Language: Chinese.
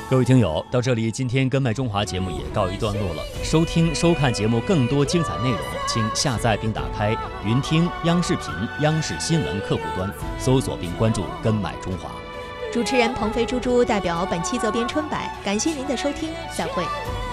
各位听友，到这里，今天跟麦中华节目也告一段落了。收听、收看节目更多精彩内容，请下载并打开云听央视频、央视新闻客户端，搜索并关注“跟麦中华”。 主持人鹏飞猪猪代表本期责编春柏，感谢您的收听，再会。